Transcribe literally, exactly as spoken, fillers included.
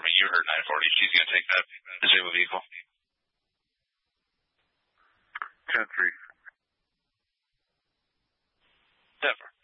I mean, you heard nine forty. She's going to take that disabled vehicle. ten three. Denver.